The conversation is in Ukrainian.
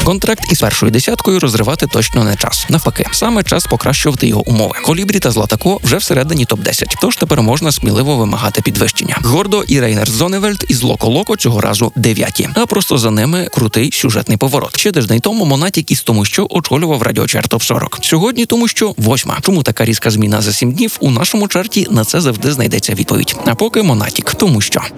Контракт із першою десяткою розривати точно не час. Навпаки, саме час покращувати його умови. Колібрі та Златако вже всередині топ-10, тож тепер можна сміливо вимагати підвищення. Гордо і Рейнер Зоневельд із Локо-Локо цього разу 9-ті. А просто за ними крутий сюжетний поворот. Ще тиждень тому Монатік із Тому що очолював радіочарт ТОП-40. Сьогодні Тому що 8-ма. Чому така різка зміна за 7 днів? У нашому чарті на це завжди знайдеться відповідь. А поки Монатік. Тому що.